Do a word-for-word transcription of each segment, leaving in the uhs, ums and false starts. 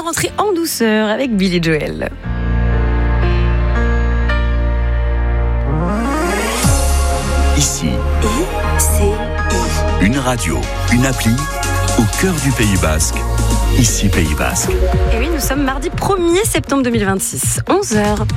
rentrée en douceur avec Billy Joel. Ici, I C I. une radio, une appli au cœur du Pays Basque. Ici, Pays Basque. Et oui, nous sommes mardi premier septembre deux mille vingt-six, onze heures.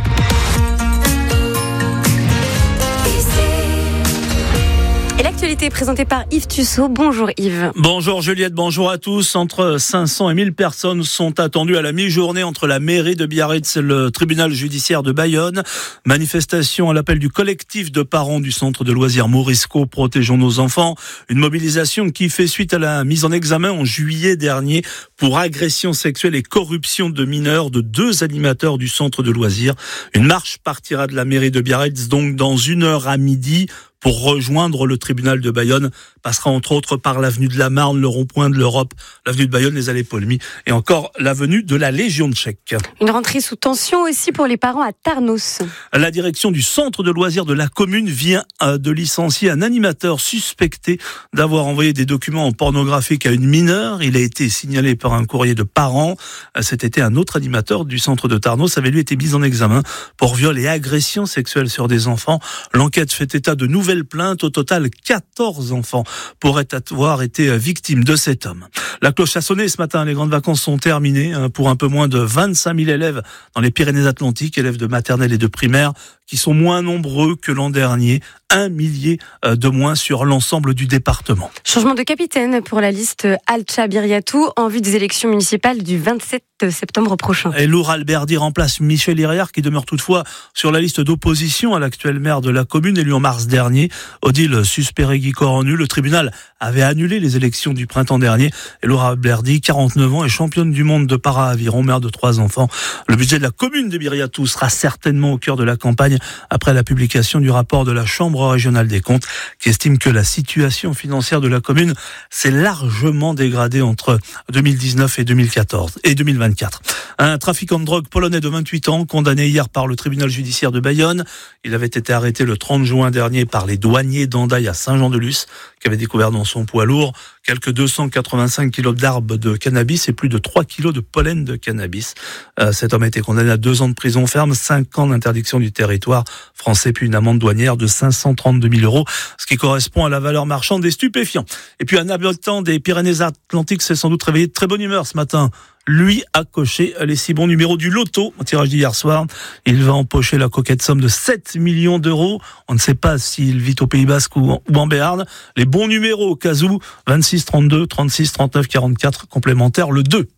Et l'actualité est présentée par Yves Tussaud. Bonjour Yves. Bonjour Juliette, bonjour à tous. Entre cinq cents et mille personnes sont attendues à la mi-journée entre la mairie de Biarritz et le tribunal judiciaire de Bayonne. Manifestation à l'appel du collectif de parents du centre de loisirs Morisco Protégeons nos enfants. Une mobilisation qui fait suite à la mise en examen en juillet dernier pour agression sexuelle et corruption de mineurs de deux animateurs du centre de loisirs. Une marche partira de la mairie de Biarritz donc dans une heure à midi pour rejoindre le tribunal de Bayonne, passera entre autres par l'avenue de la Marne, le rond-point de l'Europe, l'avenue de Bayonne, les allées Paulmy et encore l'avenue de la Légion de Tchèque. Une rentrée sous tension aussi pour les parents à Tarnos. La direction du centre de loisirs de la commune vient de licencier un animateur suspecté d'avoir envoyé des documents pornographiques à une mineure. Il a été signalé par un courrier de parents. Cet été, un autre animateur du centre de Tarnos avait lui été mis en examen pour viol et agression sexuelle sur des enfants. L'enquête fait état de nouvelles plainte. Au total, quatorze enfants pourraient avoir été victimes de cet homme. La cloche a sonné ce matin. Les grandes vacances sont terminées pour un peu moins de vingt-cinq mille élèves dans les Pyrénées-Atlantiques, élèves de maternelle et de primaire, qui sont moins nombreux que l'an dernier. Un millier de moins sur l'ensemble du département. Changement de capitaine pour la liste Alcha Biriatou en vue des élections municipales du vingt-sept septembre prochain. Et Laura Alberdi remplace Michel Iriart qui demeure toutefois sur la liste d'opposition à l'actuel maire de la commune, élu en mars dernier. Odile Susperegui-Coronu, le tribunal avait annulé les élections du printemps dernier. Et Laura Alberdi, quarante-neuf ans, est championne du monde de para-aviron, mère de trois enfants. Le budget de la commune de Biriatou sera certainement au cœur de la campagne après la publication du rapport de la Chambre régionale des comptes qui estime que la situation financière de la commune s'est largement dégradée entre deux mille dix-neuf et deux mille quatorze et deux mille vingt-quatre. Un trafiquant de drogue polonais de vingt-huit ans condamné hier par le tribunal judiciaire de Bayonne. Il avait été arrêté le trente juin dernier par les douaniers d'Andaille à Saint-Jean-de-Luz qui avaient découvert dans son poids lourd quelques deux cent quatre-vingt-cinq kilos d'arbres de cannabis et plus de trois kilos de pollen de cannabis. Euh, cet homme a été condamné à deux ans de prison ferme, cinq ans d'interdiction du territoire français, puis une amende douanière de cinq cent trente-deux mille euros, ce qui correspond à la valeur marchande des stupéfiants. Et puis un habitant des Pyrénées-Atlantiques s'est sans doute réveillé de très bonne humeur ce matin. Lui a coché les six bons numéros du loto au tirage d'hier soir. Il va empocher la coquette somme de sept millions d'euros. On ne sait pas s'il vit au Pays Basque ou en, ou en Béarn. Les bons numéros au cas où, vingt-six, trente-deux, trente-six, trente-neuf, quarante-quatre, complémentaire le deux.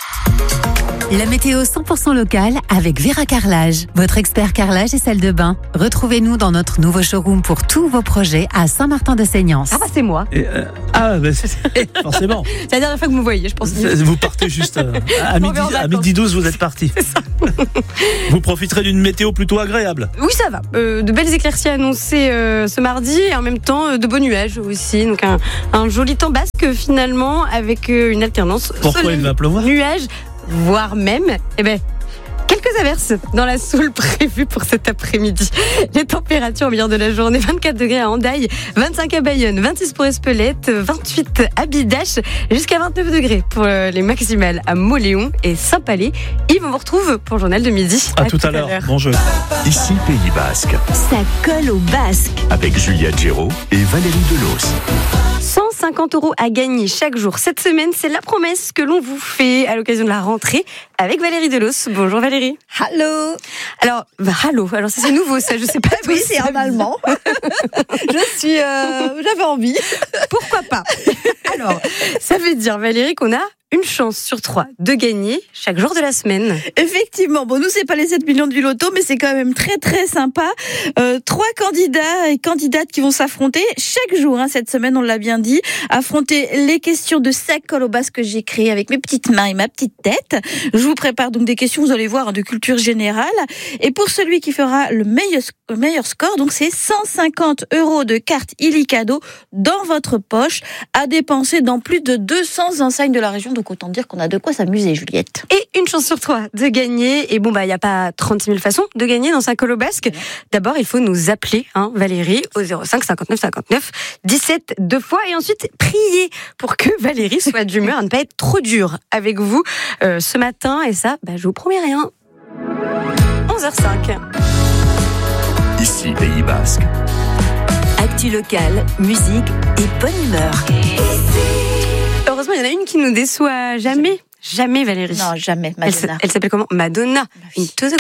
La météo cent pour cent locale avec Vera Carrelage, votre expert carrelage et salle de bain. Retrouvez-nous dans notre nouveau showroom pour tous vos projets à Saint-Martin-de-Seignance. Ah bah c'est moi. Et, euh, ah bah c'est forcément. C'est la dernière fois que vous me voyez, je pense. Vous partez juste euh, à, midi, à midi douze, vous êtes parti. C'est ça. Vous profiterez d'une météo plutôt agréable. Oui, ça va. Euh, de belles éclaircies annoncées euh, ce mardi et en même temps euh, de beaux nuages aussi. Donc un, un joli temps basque finalement avec euh, une alternance. Pourquoi soleil, il va pleuvoir? Nuages, voire même, eh ben, quelques averses dans la Soule prévues pour cet après-midi. Les températures au milieu de la journée, vingt-quatre degrés à Andaille, vingt-cinq à Bayonne, vingt-six pour Espelette, vingt-huit à Bidache, jusqu'à vingt-neuf degrés pour les maximales à Mauléon et Saint-Palais. Yves, on vous retrouve pour le journal de midi. À, à tout, tout à l'heure. l'heure. Bon jeu. Ici, Pays Basque. Ça colle au basque. Avec Juliette Géraud et Valérie Delos. cent cinquante euros à gagner chaque jour. Cette semaine, c'est la promesse que l'on vous fait à l'occasion de la rentrée avec Valérie Delos. Bonjour Valérie. Hello. Alors, bah, hello. Alors ça c'est nouveau, ça. Je sais pas. Oui, c'est en allemand. Je suis, euh, j'avais envie. Pourquoi pas. Alors, ça veut dire Valérie qu'on a une chance sur trois de gagner chaque jour de la semaine. Effectivement. Bon, nous, c'est pas les sept millions du loto, mais c'est quand même très, très sympa. Euh, trois candidats et candidates qui vont s'affronter chaque jour, hein, cette semaine, on l'a bien dit, affronter les questions de Ça colle au basque que j'ai créées avec mes petites mains et ma petite tête. Je vous prépare donc des questions, vous allez voir, de culture générale. Et pour celui qui fera le meilleur, le meilleur score, donc c'est cent cinquante euros de carte illicadeau dans votre poche à dépenser dans plus de deux cents enseignes de la région donc autant dire qu'on a de quoi s'amuser, Juliette. Et une chance sur trois de gagner. Et bon, bah, il n'y a pas trente-six mille façons de gagner dans Saint-Colo Basque. D'abord, il faut nous appeler, hein, Valérie, au zéro cinq cinquante-neuf cinquante-neuf dix-sept deux fois. Et ensuite, prier pour que Valérie soit d'humeur à ne pas être trop dure avec vous euh, ce matin. Et ça, bah, je vous promets rien. onze heures cinq. Ici, Pays Basque. Actu locale, musique et bonne humeur. Heureusement, il y en a une qui nous déçoit jamais. Jamais, Valérie. Non, jamais, Elle, Madonna. elle s'appelle comment ? Madonna. Bah oui. Une teuse